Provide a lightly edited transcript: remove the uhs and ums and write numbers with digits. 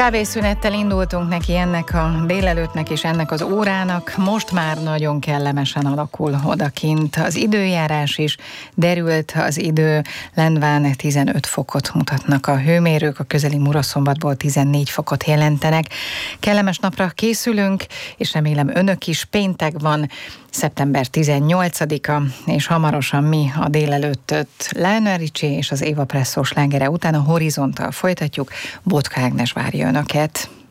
Kávészünettel indultunk neki ennek a délelőttnek és ennek az órának. Most már nagyon kellemesen alakul odakint az időjárás is. Derült az idő, lendván 15 fokot mutatnak a hőmérők, a közeli Muraszombatból 14 fokot jelentenek. Kellemes napra készülünk, és remélem önök is. Péntek van, szeptember 18-a, és hamarosan mi a délelőttöt Lionel Richie és az Éva Presszó slágere után a Horizonttal folytatjuk. Botka Ágnes várja önöket.